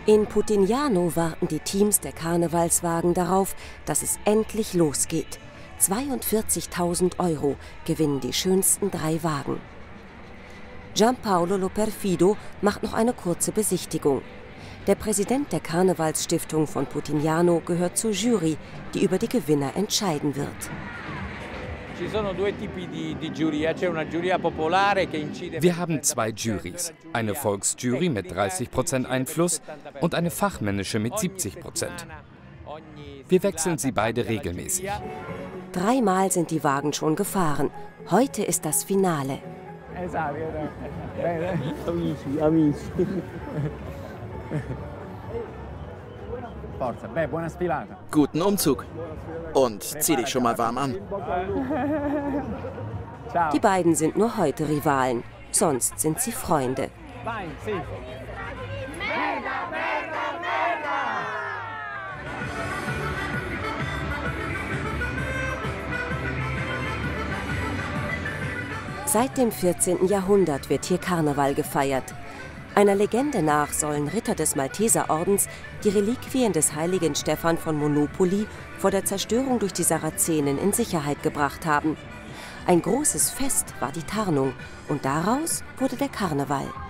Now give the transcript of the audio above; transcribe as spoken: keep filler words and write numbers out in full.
In Putignano warten die Teams der Karnevalswagen darauf, dass es endlich losgeht. zweiundvierzigtausend Euro gewinnen die schönsten drei Wagen. Gianpaolo Loperfido macht noch eine kurze Besichtigung. Der Präsident der Karnevalsstiftung von Putignano gehört zur Jury, die über die Gewinner entscheiden wird. Wir haben zwei Jurys, eine Volksjury mit dreißig Prozent Einfluss und eine fachmännische mit siebzig Prozent. Wir wechseln sie beide regelmäßig. Dreimal sind die Wagen schon gefahren. Heute ist das Finale. Guten Umzug. Und zieh dich schon mal warm an. Die beiden sind nur heute Rivalen, sonst sind sie Freunde. Seit dem vierzehnten Jahrhundert wird hier Karneval gefeiert. Einer Legende nach sollen Ritter des Malteserordens die Reliquien des heiligen Stephan von Monopoli vor der Zerstörung durch die Sarazenen in Sicherheit gebracht haben. Ein großes Fest war die Tarnung und daraus wurde der Karneval.